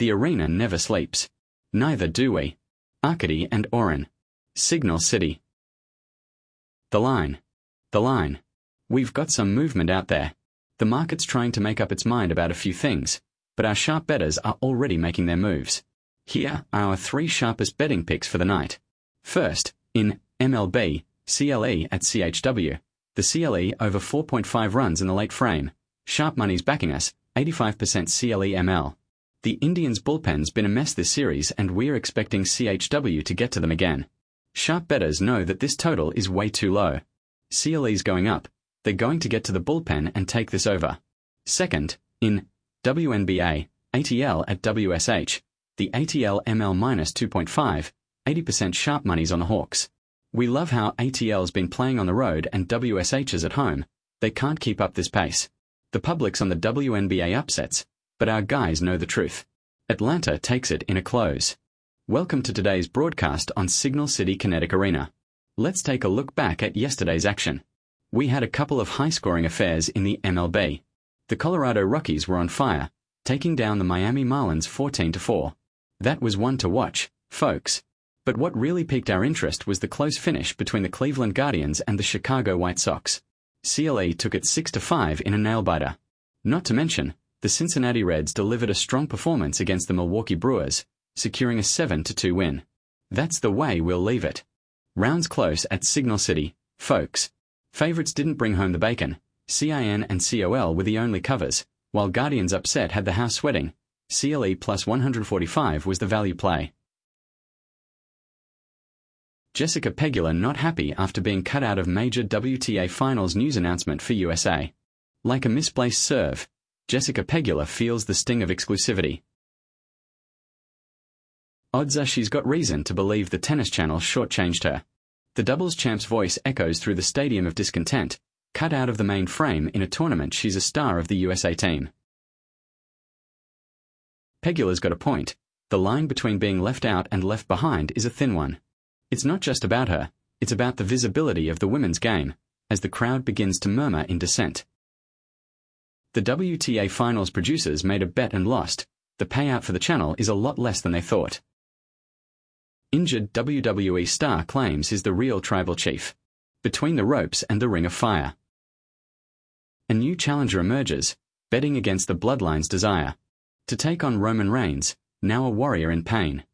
The arena never sleeps. Neither do we. Arcady and Oren. Signal City. The line. The line. We've got some movement out there. The market's trying to make up its mind about a few things, but our sharp bettors are already making their moves. Here are our 3 sharpest betting picks for the night. First, in MLB, CLE at CHW. The CLE over 4.5 runs in the late frame. Sharp money's backing us, 85% CLE ML. The Indians' bullpen's been a mess this series and we're expecting CHW to get to them again. Sharp bettors know that this total is way too low. CLE's going up. They're going to get to the bullpen and take this over. Second, in WNBA, ATL at WSH. The ATL ML minus 2.5, 80% sharp money's on the Hawks. We love how ATL's been playing on the road and WSH is at home. They can't keep up this pace. The public's on the WNBA upsets, but our guys know the truth. Atlanta takes it in a close. Welcome to today's broadcast on Signal City Kinetic Arena. Let's take a look back at yesterday's action. We had a couple of high-scoring affairs in the MLB. The Colorado Rockies were on fire, taking down the Miami Marlins 14-4. That was one to watch, folks. But what really piqued our interest was the close finish between the Cleveland Guardians and the Chicago White Sox. CLE took it 6-5 in a nail-biter. Not to mention, the Cincinnati Reds delivered a strong performance against the Milwaukee Brewers, securing a 7-2 win. That's the way we'll leave it. Rounds close at Signal City, folks. Favorites didn't bring home the bacon. CIN and COL were the only covers, while Guardians upset had the house sweating. CLE plus 145 was the value play. Jessica Pegula not happy after being cut out of major WTA Finals news announcement for USA. Like a misplaced serve, Jessica Pegula feels the sting of exclusivity. Odds are she's got reason to believe the Tennis Channel shortchanged her. The doubles champ's voice echoes through the stadium of discontent, cut out of the main frame in a tournament she's a star of the USA team. Pegula's got a point. The line between being left out and left behind is a thin one. It's not just about her, it's about the visibility of the women's game, as the crowd begins to murmur in dissent. The WTA Finals producers made a bet and lost. The payout for the channel is a lot less than they thought. Injured WWE star claims he's the real tribal chief. Between the ropes and the ring of fire. A new challenger emerges, betting against the Bloodline's desire. To take on Roman Reigns, now a warrior in pain.